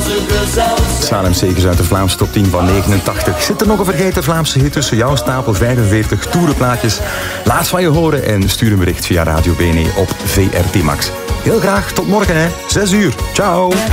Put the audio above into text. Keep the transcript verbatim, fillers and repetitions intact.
Salem Segers uit de Vlaamse top tien van negenentachtig. Zit er nog een vergeten Vlaamse hit tussen jouw stapel vijfenveertig toerenplaatjes? Laat van je horen en stuur een bericht via Radio B N E op V R T Max. Heel graag, tot morgen hè. zes uur. Ciao.